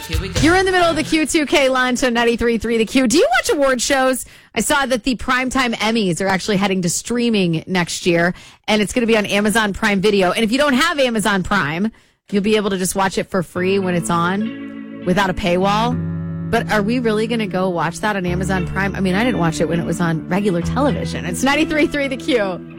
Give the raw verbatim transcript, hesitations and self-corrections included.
Here we go. You're in the middle of the Q two K lunch on ninety-three point three The Q. Do you watch award shows? I saw that the Primetime Emmys are actually heading to streaming next year, and it's going to be on Amazon Prime Video. And if you don't have Amazon Prime, you'll be able to just watch it for free when it's on without a paywall. But are we really going to go watch that on Amazon Prime? I mean, I didn't watch it when it was on regular television. It's ninety-three point three The Q.